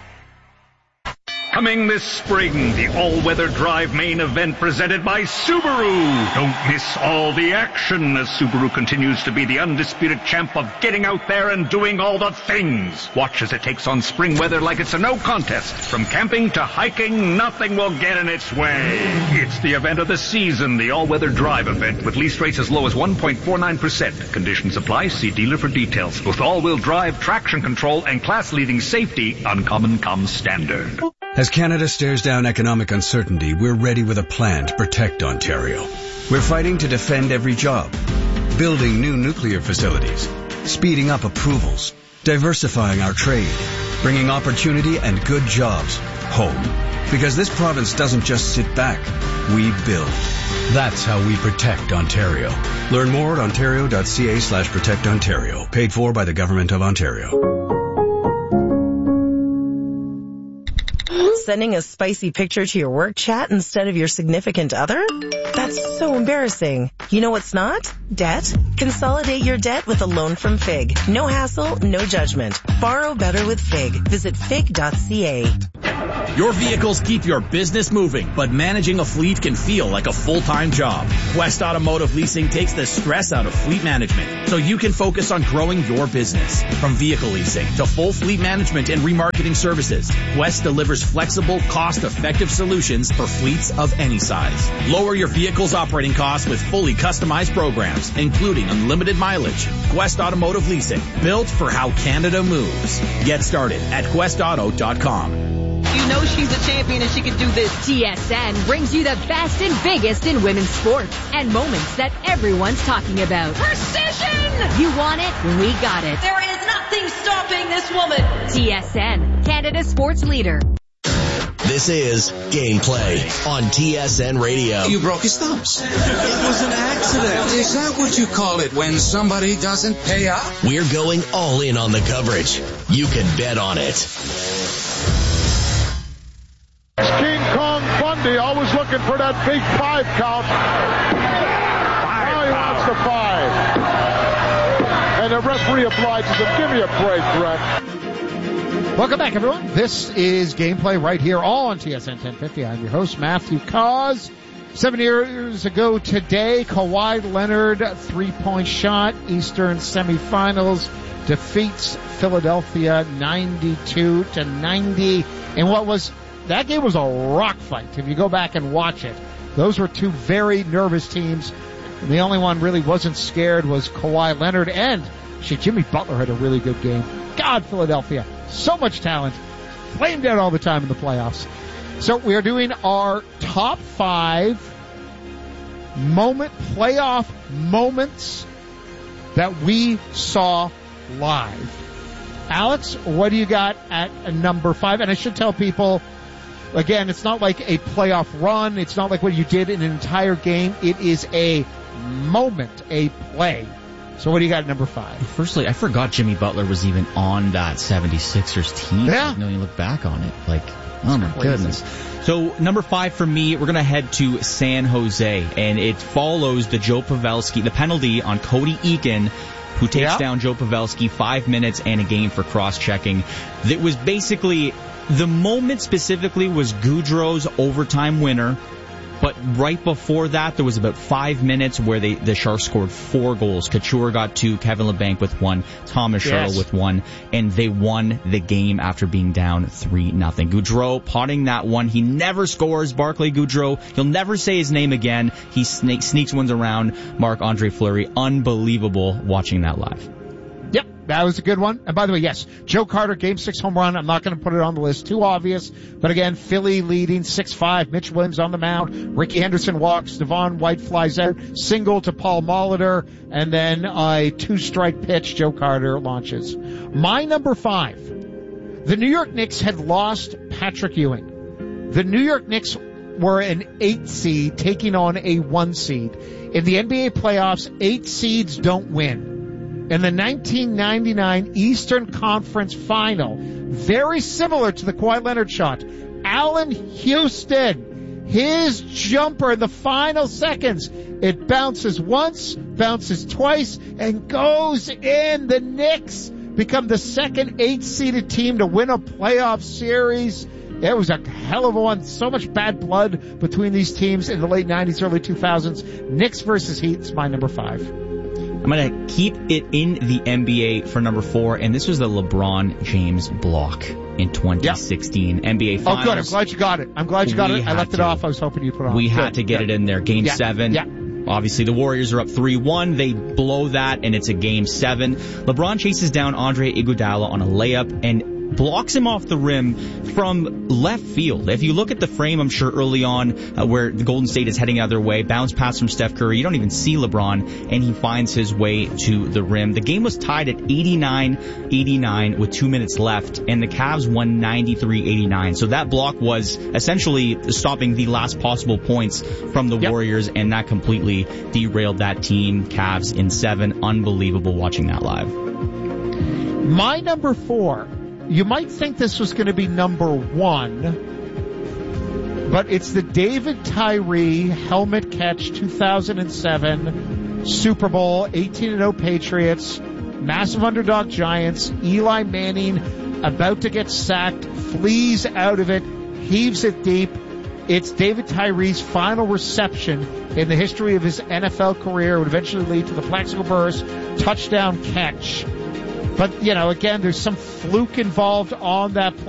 Coming this spring, the all-weather drive main event presented by Subaru. Don't miss all the action as Subaru continues to be the undisputed champ of getting out there and doing all the things. Watch as it takes on spring weather like it's a no contest. From camping to hiking, nothing will get in its way. It's the event of the season, the all-weather drive event, with lease rates as low as 1.49%. Conditions apply. See dealer for details. With all-wheel drive, traction control, and class-leading safety, Uncommon comes standard. As Canada stares down economic uncertainty, we're ready with a plan to protect Ontario. We're fighting to defend every job, building new nuclear facilities, speeding up approvals, diversifying our trade, bringing opportunity and good jobs home. Because this province doesn't just sit back, we build. That's how we protect Ontario. Learn more at ontario.ca/protectontario. Paid for by the Government of Ontario. Sending a spicy picture to your work chat instead of your significant other? That's so embarrassing. You know what's not? Debt. Consolidate your debt with a loan from FIG. No hassle, no judgment. Borrow better with FIG. Visit fig.ca. Your vehicles keep your business moving, but managing a fleet can feel like a full-time job. Quest Automotive Leasing takes the stress out of fleet management so you can focus on growing your business. From vehicle leasing to full fleet management and remarketing services, Quest delivers flexible, cost-effective solutions for fleets of any size. Lower your vehicle's operating costs with fully customized programs, including unlimited mileage. Quest Automotive Leasing, built for how Canada moves. Get started at questauto.com. You know she's a champion and she can do this. TSN brings you the best and biggest in women's sports and moments that everyone's talking about. Precision! You want it? We got it. There is nothing stopping this woman. TSN, Canada's sports leader. This is Gameplay on TSN Radio. You broke his thumbs. It was an accident. Is that what you call it when somebody doesn't pay up? We're going all in on the coverage. You can bet on it. King Kong Bundy always looking for that big 5 count. Now he wants the 5. And the referee obliges him. Give me a break, Brett. Welcome back, everyone. This is Gameplay right here, all on TSN 1050. I'm your host, Matthew Cause. 7 years ago today, Kawhi Leonard, 3-point shot, Eastern semifinals, defeats Philadelphia 92-90. And that game was a rock fight. If you go back and watch it, those were two very nervous teams. And the only one really wasn't scared was Kawhi Leonard, and Jimmy Butler had a really good game. God, Philadelphia, so much talent, flamed out all the time in the playoffs. So we are doing our top 5 playoff moments that we saw live. Alex, what do you got at number 5? And I should tell people, again, it's not like a playoff run. It's not like what you did in an entire game. It is a moment, a play. So what do you got at number 5? Firstly, I forgot Jimmy Butler was even on that 76ers team. Yeah. You look back on it, oh my goodness. So number 5 for me, we're going to head to San Jose, and it follows the penalty on Cody Eakin, who takes down Joe Pavelski, 5 minutes and a game for cross-checking. That was basically, the moment specifically was Gaudreau's overtime winner, but right before that, there was about 5 minutes where the Sharks scored 4 goals. Couture got 2, Kevin Labanc with 1, Thomas Sherrill with 1, and they won the game after being down 3-0. Gaudreau potting that one. He never scores, Barclay Gaudreau. He'll never say his name again. He sneaks ones around Marc-Andre Fleury. Unbelievable watching that live. Yep, that was a good one. And by the way, yes, Joe Carter, Game 6 home run. I'm not going to put it on the list. Too obvious. But again, Philly leading 6-5. Mitch Williams on the mound. Ricky Henderson walks. Devon White flies out. Single to Paul Molitor. And then a 2-strike pitch. Joe Carter launches. My number 5. The New York Knicks had lost Patrick Ewing. The New York Knicks were an 8 seed taking on a 1 seed. In the NBA playoffs, 8 seeds don't win. In the 1999 Eastern Conference Final, very similar to the Kawhi Leonard shot, Allen Houston, his jumper in the final seconds, it bounces once, bounces twice, and goes in. The Knicks become the second 8-seeded team to win a playoff series. It was a hell of a one. So much bad blood between these teams in the late 90s, early 2000s. Knicks versus Heat is my number 5. I'm going to keep it in the NBA for number 4, and this was the LeBron James block in 2016 NBA Finals. Oh, good. I'm glad you got it. I left it off. I was hoping you'd put it on. We had to get it in there. Game 7. Yeah. Obviously, the Warriors are up 3-1. They blow that, and it's a Game 7. LeBron chases down Andre Iguodala on a layup, and blocks him off the rim from left field. If you look at the frame, I'm sure early on where the Golden State is heading the other way, bounce pass from Steph Curry, you don't even see LeBron, and he finds his way to the rim. The game was tied at 89-89 with 2 minutes left, and the Cavs won 93-89. So that block was essentially stopping the last possible points from the Warriors, and that completely derailed that team. Cavs in 7. Unbelievable watching that live. My number 4. You might think this was going to be number 1, but it's the David Tyree helmet catch 2007 Super Bowl, 18-0 Patriots, massive underdog Giants, Eli Manning about to get sacked, flees out of it, heaves it deep. It's David Tyree's final reception in the history of his NFL career. It would eventually lead to the Plaxico Burress touchdown catch. But, again, there's some fluke involved on that play.